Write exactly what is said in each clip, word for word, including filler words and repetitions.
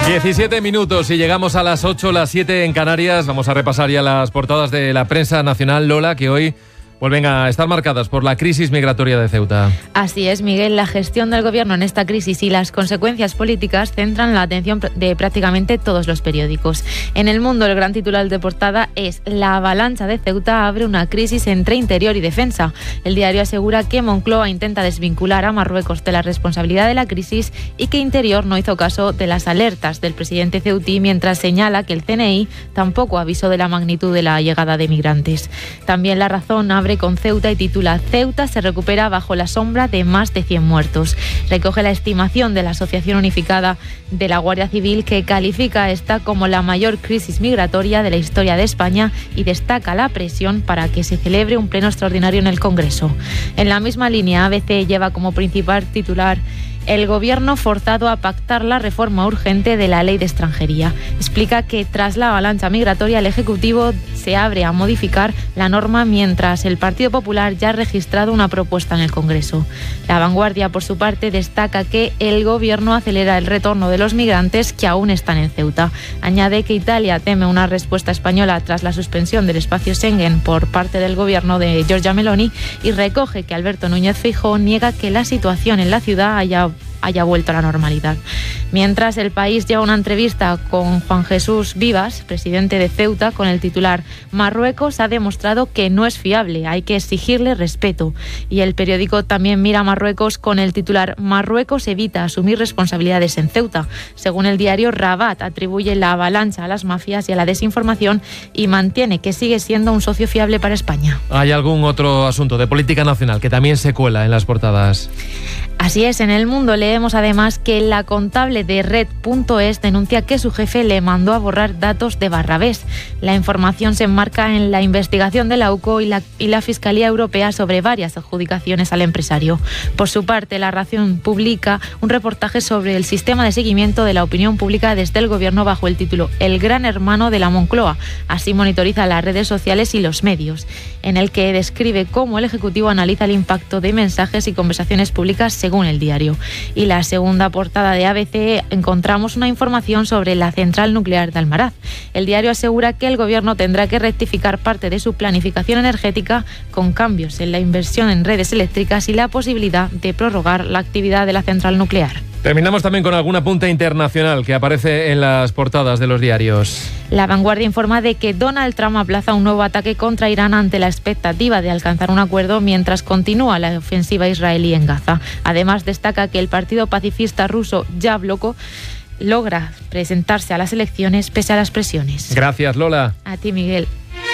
diecisiete minutos y llegamos a las ocho, las siete en Canarias. Vamos a repasar ya las portadas de la prensa nacional, Lola, que hoy vuelven a estar marcadas por la crisis migratoria de Ceuta. Así es, Miguel. La gestión del gobierno en esta crisis y las consecuencias políticas centran la atención de prácticamente todos los periódicos. En El Mundo, el gran titular de portada es: la avalancha de Ceuta abre una crisis entre interior y defensa. El diario asegura que Moncloa intenta desvincular a Marruecos de la responsabilidad de la crisis y que Interior no hizo caso de las alertas del presidente ceutí, mientras señala que el C N I tampoco avisó de la magnitud de la llegada de migrantes. También La Razón abre con Ceuta y titula: Ceuta se recupera bajo la sombra de más de cien muertos. Recoge la estimación de la Asociación Unificada de la Guardia Civil, que califica esta como la mayor crisis migratoria de la historia de España y destaca la presión para que se celebre un pleno extraordinario en el Congreso. En la misma línea, A B C lleva como principal titular: el gobierno forzado a pactar la reforma urgente de la ley de extranjería. Explica que tras la avalancha migratoria el Ejecutivo se abre a modificar la norma, mientras el Partido Popular ya ha registrado una propuesta en el Congreso. La Vanguardia, por su parte, destaca que el gobierno acelera el retorno de los migrantes que aún están en Ceuta. Añade que Italia teme una respuesta española tras la suspensión del espacio Schengen por parte del gobierno de Giorgia Meloni, y recoge que Alberto Núñez Feijóo niega que la situación en la ciudad haya haya vuelto a la normalidad. Mientras, El País lleva una entrevista con Juan Jesús Vivas, presidente de Ceuta, con el titular: Marruecos ha demostrado que no es fiable, hay que exigirle respeto. Y el periódico también mira a Marruecos con el titular: Marruecos evita asumir responsabilidades en Ceuta. Según el diario, Rabat atribuye la avalancha a las mafias y a la desinformación y mantiene que sigue siendo un socio fiable para España. ¿Hay algún otro asunto de política nacional que también se cuela en las portadas? Así es, en El Mundo leemos además que la contable de Red punto es denuncia que su jefe le mandó a borrar datos de Barrabés. La información se enmarca en la investigación de la U C O y la, y la Fiscalía Europea sobre varias adjudicaciones al empresario. Por su parte, La Razón publica un reportaje sobre el sistema de seguimiento de la opinión pública desde el gobierno bajo el título El gran hermano de la Moncloa. Así monitoriza las redes sociales y los medios, en el que describe cómo el Ejecutivo analiza el impacto de mensajes y conversaciones públicas según el diario. Y la segunda portada de A B C encontramos una información sobre la central nuclear de Almaraz. El diario asegura que el gobierno tendrá que rectificar parte de su planificación energética con cambios en la inversión en redes eléctricas y la posibilidad de prorrogar la actividad de la central nuclear. Terminamos también con alguna punta internacional que aparece en las portadas de los diarios. La Vanguardia informa de que Donald Trump aplaza un nuevo ataque contra Irán ante la expectativa de alcanzar un acuerdo mientras continúa la ofensiva israelí en Gaza. Además, destaca que el partido pacifista ruso Yabloko logra presentarse a las elecciones pese a las presiones. Gracias, Lola. A ti, Miguel.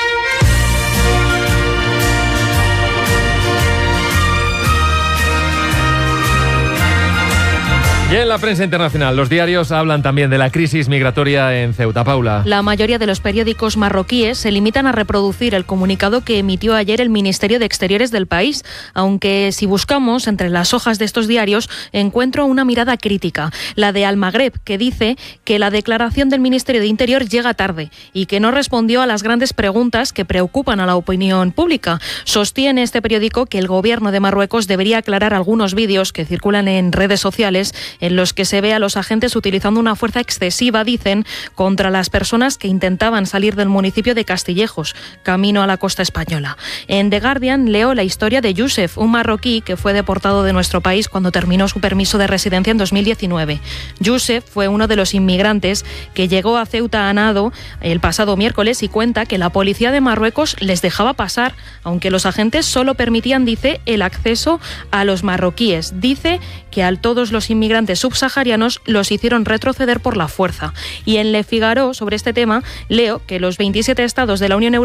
Y en la prensa internacional, los diarios hablan también de la crisis migratoria en Ceuta. Paula. La mayoría de los periódicos marroquíes se limitan a reproducir el comunicado que emitió ayer el Ministerio de Exteriores del país, aunque si buscamos entre las hojas de estos diarios encuentro una mirada crítica, la de Al Magreb, que dice que la declaración del Ministerio de Interior llega tarde y que no respondió a las grandes preguntas que preocupan a la opinión pública. Sostiene este periódico que el gobierno de Marruecos debería aclarar algunos vídeos que circulan en redes sociales en los que se ve a los agentes utilizando una fuerza excesiva, dicen, contra las personas que intentaban salir del municipio de Castillejos, camino a la costa española. En The Guardian leo la historia de Youssef, un marroquí que fue deportado de nuestro país cuando terminó su permiso de residencia en dos mil diecinueve. Youssef fue uno de los inmigrantes que llegó a Ceuta a nado el pasado miércoles y cuenta que la policía de Marruecos les dejaba pasar, aunque los agentes solo permitían, dice, el acceso a los marroquíes. Dice que a todos los inmigrantes subsaharianos los hicieron retroceder por la fuerza. Y en Le Figaro, sobre este tema, leo que los veintisiete estados de la Unión Europea